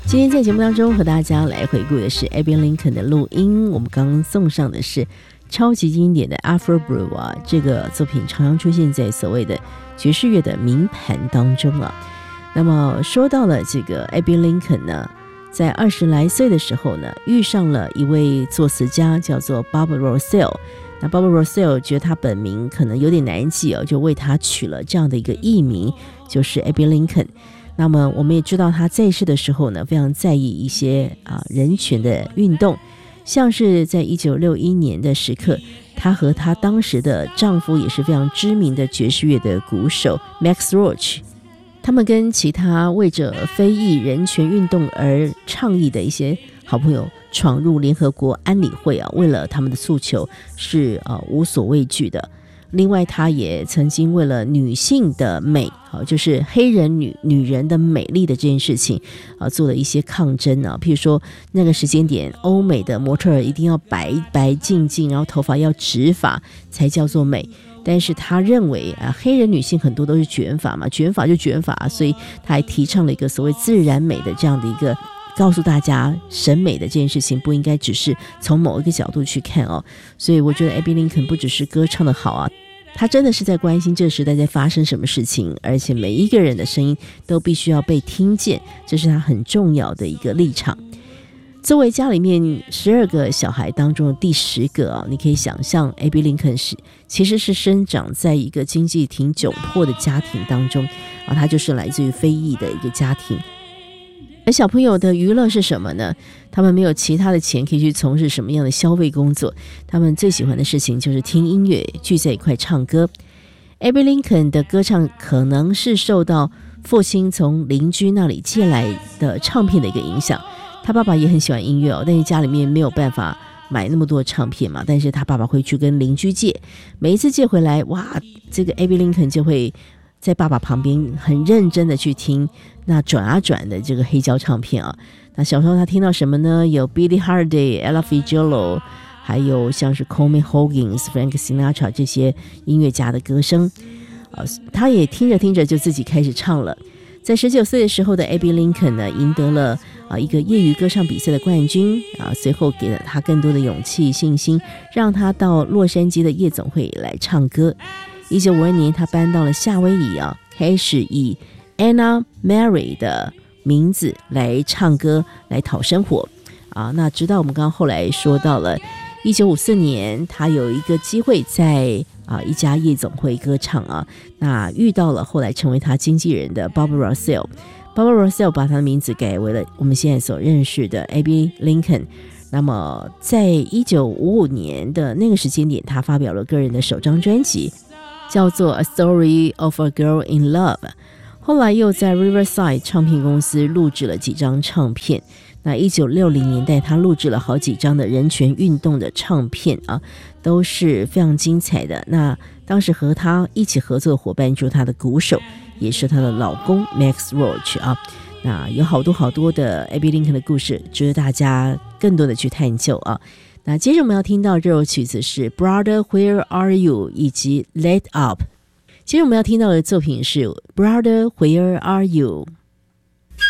今天在节目当中和大家来回顾的是 Abe Lincoln 的录音，我们刚刚送上的是超级经典的 Afro Blue 啊，这个作品常常出现在所谓的爵士乐的名盘当中啊。那么说到了这个 Abe Lincoln 呢，在20来岁的时候呢，遇上了一位作词家叫做 Bob Rossell。那 Bob Rossell 觉得他本名可能有点难记哦，就为他取了这样的一个艺名，就是 Abe Lincoln。那么我们也知道他在世的时候呢，非常在意一些人权的运动，像是在1961年的时刻，他和他当时的丈夫也是非常知名的爵士乐的鼓手 Max Roach， 他们跟其他为着非裔人权运动而倡议的一些好朋友闯入联合国安理会啊，为了他们的诉求是无所畏惧的。另外他也曾经为了女性的美，就是黑人女人的美丽的这件事情做了一些抗争啊。譬如说那个时间点，欧美的模特儿一定要白白净净，然后头发要直发才叫做美，但是他认为黑人女性很多都是卷发嘛，卷发就卷发，所以他还提倡了一个所谓自然美的这样的一个，告诉大家审美的这件事情不应该只是从某一个角度去看哦。所以我觉得 Abe Lincoln 不只是歌唱的好啊，他真的是在关心这个时代在发生什么事情，而且每一个人的声音都必须要被听见，这是他很重要的一个立场。作为家里面12个小孩当中的第10个你可以想象 Abe Lincoln 其实是生长在一个经济挺窘迫的家庭当中他就是来自于非裔的一个家庭。而小朋友的娱乐是什么呢？他们没有其他的钱可以去从事什么样的消费工作，他们最喜欢的事情就是听音乐，聚在一块唱歌。Abe Lincoln 的歌唱可能是受到父亲从邻居那里借来的唱片的一个影响，他爸爸也很喜欢音乐但是家里面没有办法买那么多唱片嘛，但是他爸爸会去跟邻居借，每一次借回来，哇，这个 Abe Lincoln 就会在爸爸旁边很认真的去听那转啊转的这个黑胶唱片那小时候他听到什么呢？有 Billie Holiday、Ella Fitzgerald， 还有像是 Coleman Hawkins、Frank Sinatra 这些音乐家的歌声他也听着听着就自己开始唱了。在19岁的时候的 Abe Lincoln 呢，赢得了一个业余歌唱比赛的冠军随后给了他更多的勇气信心，让他到洛杉矶的夜总会来唱歌。1952年他搬到了夏威夷开始以 Anna Mary 的名字来唱歌来讨生活那直到我们刚刚后来说到了1954年他有一个机会在一家夜总会歌唱那遇到了后来成为他经纪人的 Bob Rossell。 Bob Rossell 把他的名字改为了我们现在所认识的 Abe Lincoln。那么在1955年的那个时间点，他发表了个人的首张专辑叫做 A Story of a Girl in Love， 后来又在 Riverside 唱片公司录制了几张唱片。那1960年代他录制了好几张的人权运动的唱片都是非常精彩的。那当时和他一起合作的伙伴就是他的鼓手，也是他的老公 Max Roach 那有好多的 Abe Lincoln 的故事值得大家更多的去探究那接着我们要听到这首曲子是 Brother Where Are You 以及 Let Up。接着我们要听到的作品是 Brother Where Are You。